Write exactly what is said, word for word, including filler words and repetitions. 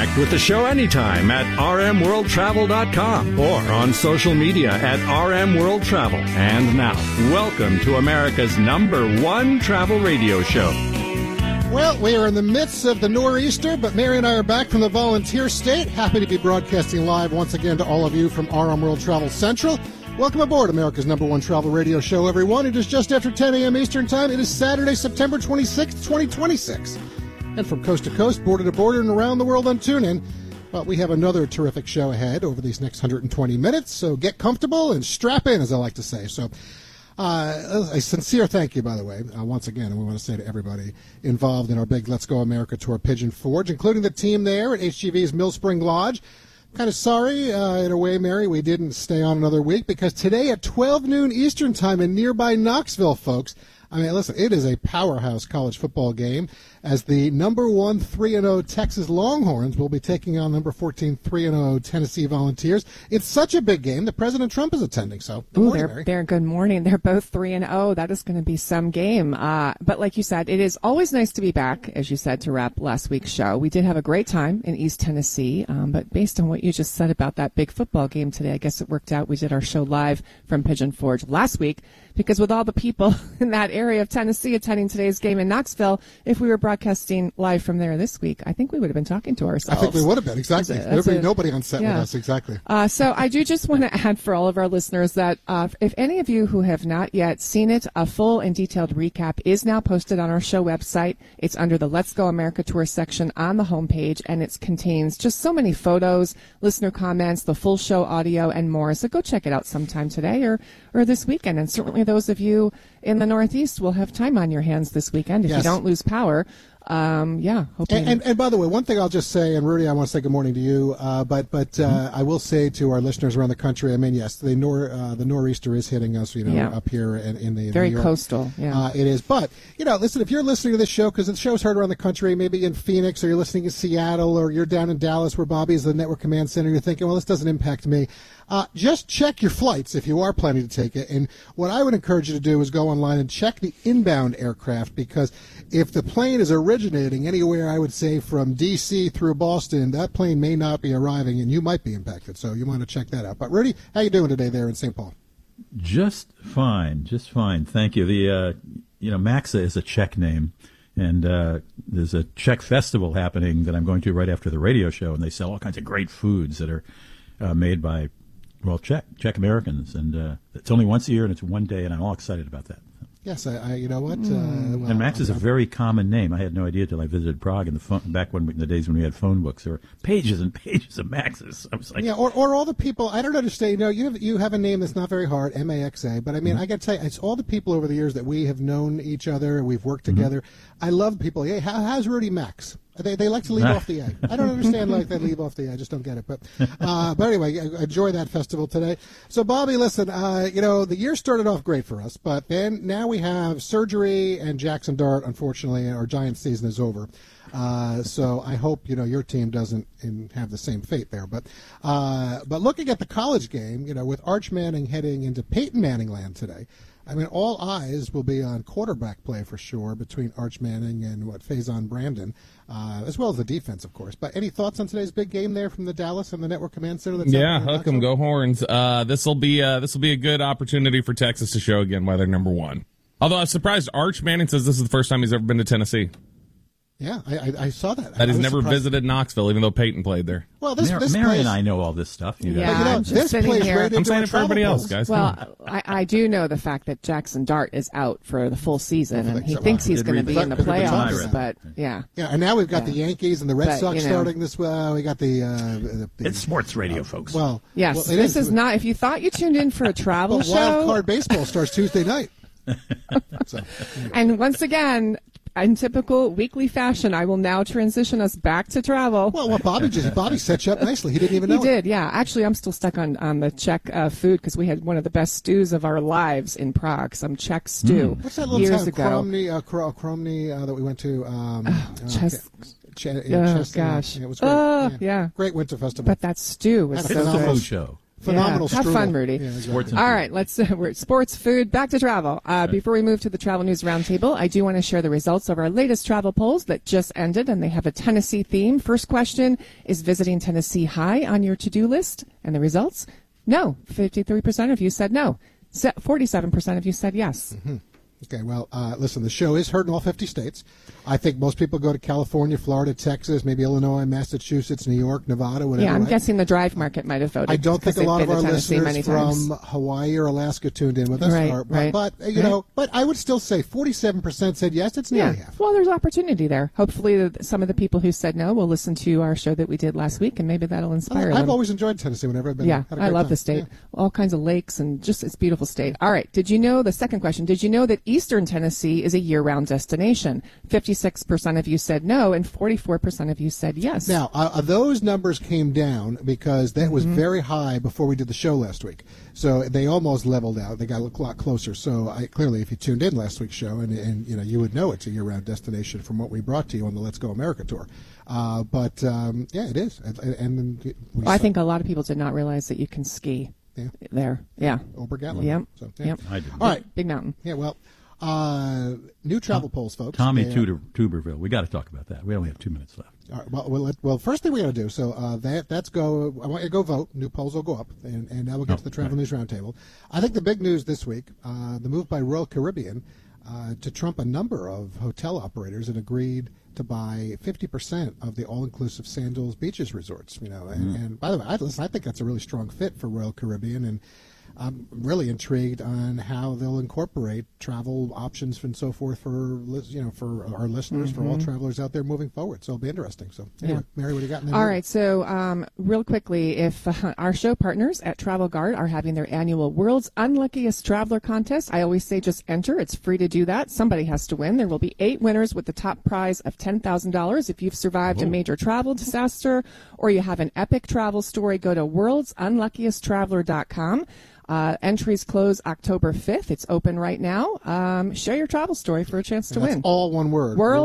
Connect with the show anytime at r m world travel dot com or on social media at R M World Travel. And now, welcome to America's number one travel radio show. Well, we are in the midst of the nor'easter, but Mary and I are back from the volunteer state. Happy to be broadcasting live once again to all of you from R M World Travel Central. Welcome aboard America's number one travel radio show, everyone. It is just after ten a.m. Eastern Time. It is Saturday, September twenty-sixth, twenty twenty-six. And from coast to coast, border to border, and around the world on TuneIn, well, we have another terrific show ahead over these next one hundred twenty minutes. So get comfortable and strap in, as I like to say. So uh, a sincere thank you, by the way, uh, once again, and we want to say to everybody involved in our big Let's Go America tour, Pigeon Forge, including the team there at H G V's Mill Spring Lodge. Kind of sorry, uh, in a way, Mary, we didn't stay on another week, because today at twelve noon Eastern Time in nearby Knoxville, folks, I mean, listen, it is a powerhouse college football game as the number one three and oh Texas Longhorns will be taking on number fourteen three and oh Tennessee Volunteers. It's such a big game that President Trump is attending. So, good Ooh, morning, they're, Mary. they're good morning. They're both three and oh. That is going to be some game. Uh, but like you said, it is always nice to be back, as you said, to wrap last week's show. We did have a great time in East Tennessee, um, but based on what you just said about that big football game today, I guess it worked out. We did our show live from Pigeon Forge last week, because with all the people in that area of Tennessee attending today's game in Knoxville, if we were broadcasting live from there this week, I think we would have been talking to ourselves. I think we would have been, exactly. That's a, There'd that's be a, nobody on set yeah. with us, exactly. Uh, so I do just want to add for all of our listeners that uh, if any of you who have not yet seen it, a full and detailed recap is now posted on our show website. It's under the Let's Go America Tour section on the homepage, and it contains just so many photos, listener comments, the full show audio, and more. So go check it out sometime today or, or this weekend. And certainly those of you in the Northeast will have time on your hands this weekend if yes. you don't lose power. Um, yeah. Hoping. And, and, and by the way, one thing I'll just say, and Rudy, I want to say good morning to you, uh, but but uh, mm-hmm. I will say to our listeners around the country, I mean, yes, the nor uh, the nor'easter is hitting us, you know, yeah. up here in, in the very New York. coastal. Yeah, uh, it is. But you know, listen, if you're listening to this show, because the show's heard around the country, maybe in Phoenix, or you're listening in Seattle, or you're down in Dallas, where Bobby is the network command center, you're thinking, well, this doesn't impact me. Uh, just check your flights if you are planning to take it. And what I would encourage you to do is go online and check the inbound aircraft, because if the plane is originating anywhere, I would say from D C through Boston, that plane may not be arriving, and you might be impacted. So you want to check that out. But Rudy, how you doing today there in Saint Paul? Just fine, just fine. Thank you. The uh, you know, Maxa is a Czech name. And uh, there's a Czech festival happening that I'm going to right after the radio show, and they sell all kinds of great foods that are uh, made by, well, Czech, Czech Americans. And uh, it's only once a year, and it's one day, and I'm all excited about that. Yes, I, I you know what? Mm. Uh, well, and Max is a I'm, very common name. I had no idea till I visited Prague in the phone, back when in the days when we had phone books. There were pages and pages of Maxes. I was like, yeah, or, or all the people. I don't understand. You know, you have you have a name that's not very hard, M A X A. But I mean, mm-hmm. I got to tell you, it's all the people over the years that we have known each other. We've worked together. Mm-hmm. I love people. Hey, how, how's Rudy Max? They they like to leave off the A. I don't understand like they leave off the A. I just don't get it. But uh, but anyway, enjoy that festival today. So Bobby, listen, uh, you know the year started off great for us, but then now we have surgery and Jackson Dart. Unfortunately, our Giants season is over. Uh, so I hope you know your team doesn't in, have the same fate there. But uh, but looking at the college game, you know, with Arch Manning heading into Peyton Manning land today. I mean, all eyes will be on quarterback play for sure between Arch Manning and what Faison Brandon, uh, as well as the defense, of course. But any thoughts on today's big game there from the Dallas and the Network Command Center? That's yeah, hook 'em, go Horns. Uh, this will be uh, this will be a good opportunity for Texas to show again why they're number one. Although I'm surprised Arch Manning says this is the first time he's ever been to Tennessee. Yeah, I, I, I saw that. That he's never surprised. visited Knoxville, even though Peyton played there. Well, this, Mar- this Mary place, and I know all this stuff. You yeah, but, you know, I'm just this sitting place here. right I'm saying it for everybody polls. else, guys. Well, I, I do know the fact that Jackson Dart is out for the full season, and he so. thinks Wow. he's going to be that, in the playoffs. But yeah, yeah, and now we've got yeah. the Yankees and the Red but, Sox you know, starting this. Uh, we got the, uh, the, the it's sports radio, uh, folks. Well, yes, well, this is, is not. If you thought you tuned in for a travel well, show, Wild Card Baseball starts Tuesday night. So, anyway. And once again, in typical weekly fashion, I will now transition us back to travel. Well, well, Bobby just Bobby set you up nicely. He didn't even know. He did, it. yeah. Actually, I'm still stuck on, on the Czech uh, food because we had one of the best stews of our lives in Prague, some Czech stew mm. What's that little years town, ago. Kromny, uh, Kromny uh, that we went to? Um, oh, uh, Ches- Ch- oh, Chester, gosh. Yeah, it was great. Uh, yeah. yeah. Great winter festival. But that stew was That's so a good. food show. Phenomenal Yeah. Have strudel. fun, Rudy. Yeah, exactly. Sports and All food. right, let's uh, we're at sports, food, back to travel. Uh, Before we move to the Travel News Roundtable, I do want to share the results of our latest travel polls that just ended, and they have a Tennessee theme. First question, is visiting Tennessee high on your to-do list? And the results? No. fifty-three percent of you said no. Se- forty-seven percent of you said yes. Mm-hmm. Okay, well, uh, listen, the show is heard in all fifty states. I think most people go to California, Florida, Texas, maybe Illinois, Massachusetts, New York, Nevada, whatever. Yeah, I'm right? guessing the drive market might have voted. I don't think because a lot they've of our been to Tennessee listeners many from times. Hawaii or Alaska tuned in with us. Right, Or- but, right. but, you Right. know, but I would still say forty-seven percent said yes. It's nearly Yeah. half. Well, there's opportunity there. Hopefully, the, some of the people who said no will listen to our show that we did last week, and maybe that'll inspire I've them. always enjoyed Tennessee whenever I've been Yeah, there. Had a I great love time. the state. Yeah. All kinds of lakes and just it's a beautiful state. All right. Did you know the second question? Did you know that Eastern Tennessee is a year-round destination? fifty-six percent of you said no, and forty-four percent of you said yes. Now, uh, those numbers came down because that was Mm-hmm. very high before we did the show last week. So they almost leveled out. They got a lot closer. So I, clearly, if you tuned in last week's show, and, and you know, you would know it's a year-round destination from what we brought to you on the Let's Go America tour. Uh, but um, yeah, it is. And, and we Well, I think a lot of people did not realize that you can ski Yeah. there. Yeah. Obergatland. Yep. So, yeah. Yep. I didn't. All right. Big mountain. Yeah. Well, uh, new travel polls, folks. Tommy They, uh, Tudor, Tuberville. We got to talk about that. We only have two minutes left. All right, well, well, let, well, first thing we got to do. So uh, that that's go. I want you to go vote. New polls will go up, and, and now we'll get Oh, to the Travel right. News Roundtable. I think the big news this week, uh, the move by Royal Caribbean uh, to trump a number of hotel operators that agreed to buy fifty percent of the all-inclusive Sandals Beaches resorts. You know, and, Mm. and by the way, I, listen, I think that's a really strong fit for Royal Caribbean, and I'm really intrigued on how they'll incorporate travel options and so forth for lis- you know for our listeners, for all travelers out there moving forward. So it'll be interesting. So anyway, Yeah. Mary, what do you got? in the All news? right, so um, real quickly, if uh, our show partners at Travel Guard are having their annual World's Unluckiest Traveler contest, I always say just enter. It's free to do that. Somebody has to win. There will be eight winners with the top prize of ten thousand dollars. If you've survived a major travel disaster or you have an epic travel story, go to worlds unluckiest traveler dot com. Uh, entries close October fifth. It's open right now. Um, share your travel story for a chance to And that's win. all one word. World